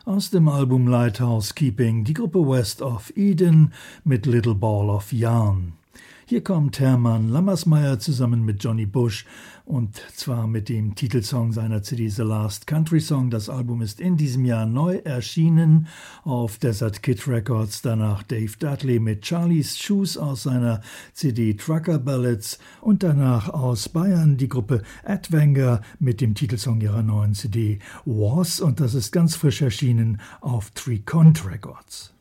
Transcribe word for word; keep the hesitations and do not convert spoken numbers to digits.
aus dem Album Lighthouse Keeping die Gruppe West of Eden mit Little Ball of Yarn. Hier kommt Hermann Lammersmeyer zusammen mit Johnny Bush und zwar mit dem Titelsong seiner C D The Last Country Song. Das Album ist in diesem Jahr neu erschienen auf Desert Kid Records, danach Dave Dudley mit Charlie's Shoes aus seiner C D Trucker Ballads und danach aus Bayern die Gruppe Adwanger mit dem Titelsong ihrer neuen C D Was, und das ist ganz frisch erschienen auf Three Cont Records.